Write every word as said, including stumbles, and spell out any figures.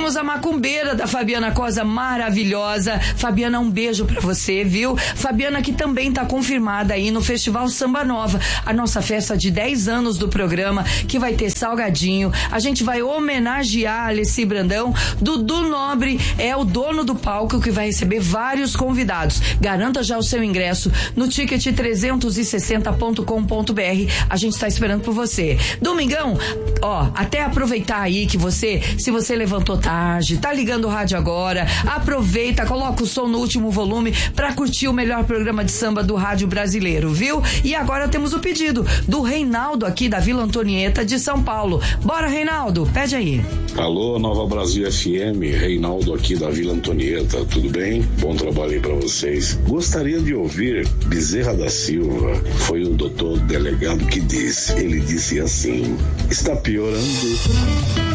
temos a macumbeira da Fabiana Cosa, maravilhosa. Fabiana, um beijo pra você, viu? Fabiana, que também tá confirmada aí no Festival Samba Nova, a nossa festa de dez anos do programa, que vai ter salgadinho. A gente vai homenagear a Alessi Brandão. Dudu Nobre é o dono do palco, que vai receber vários convidados. Garanta já o seu ingresso no ticket trezentos e sessenta ponto com ponto b r. A gente tá esperando por você. Domingão, ó, até aproveitar aí que você, se você levantou tarde, tá ligando o rádio agora, aproveita, coloca o som no último volume pra curtir o melhor programa de samba do rádio brasileiro, viu? E agora temos o pedido do Reinaldo aqui da Vila Antonieta de São Paulo. Bora, Reinaldo, pede aí. Alô, Nova Brasil F M, Reinaldo aqui da Vila Antonieta, tudo bem? Bom trabalho aí pra vocês. Gostaria de ouvir Bezerra da Silva, foi o doutor delegado que disse, ele disse assim, está piorando.